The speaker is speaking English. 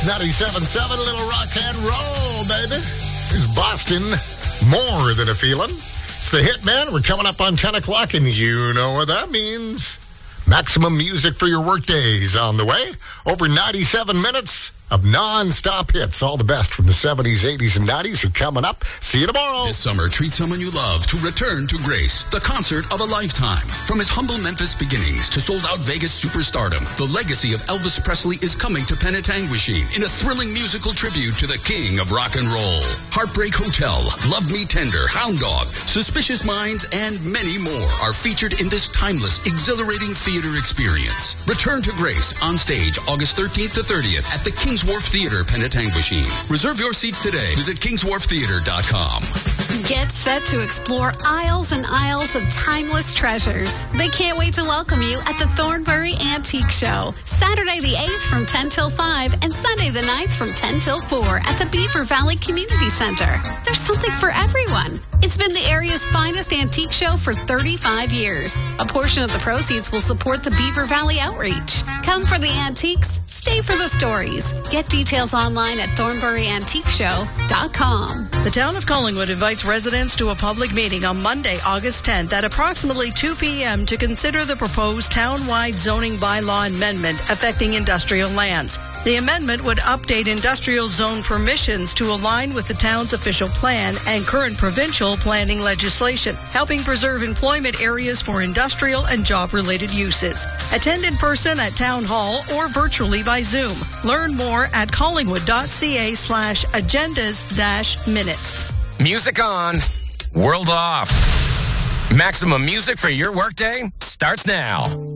It's 97.7 Little Rock and Roll, baby. It's Boston, more than a feeling. It's the Hitman. We're coming up on 10 o'clock, and you know what that means. Maximum music for your workdays on the way. Over 97 minutes of non-stop hits. All the best from the 70s, 80s, and 90s are coming up. See you tomorrow. This summer, treat someone you love to Return to Grace, the concert of a lifetime. From his humble Memphis beginnings to sold-out Vegas superstardom, the legacy of Elvis Presley is coming to Penetanguishene in a thrilling musical tribute to the king of rock and roll. Heartbreak Hotel, Love Me Tender, Hound Dog, Suspicious Minds, and many more are featured in this timeless, exhilarating theater experience. Return to Grace on stage August 13th to 30th at the Kings Wharf Theater, Penetanguishene. Reserve your seats today. Visit kingswharftheater.com. Get set to explore aisles and aisles of timeless treasures. They can't wait to welcome you at the Thornbury Antique Show. Saturday the 8th from 10 till 5 and Sunday the 9th from 10 till 4 at the Beaver Valley Community Center. There's something for everyone. It's been the area's finest antique show for 35 years. A portion of the proceeds will support the Beaver Valley outreach. Come for the antiques, stay for the stories. Get details online at thornburyantiqueshow.com. The town of Collingwood invites residents to a public meeting on Monday, August 10th at approximately 2 p.m. to consider the proposed town-wide zoning bylaw amendment affecting industrial lands. The amendment would update industrial zone permissions to align with the town's official plan and current provincial planning legislation, helping preserve employment areas for industrial and job-related uses. Attend in person at Town Hall or virtually by Zoom. Learn more at collingwood.ca/agendas-minutes. Music on, world off. Maximum music for your workday starts now.